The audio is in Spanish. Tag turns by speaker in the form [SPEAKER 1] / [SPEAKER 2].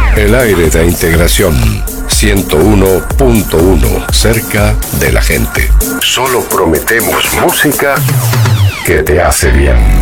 [SPEAKER 1] El aire de integración 101.1, cerca de la gente. Solo prometemos música que te hace bien.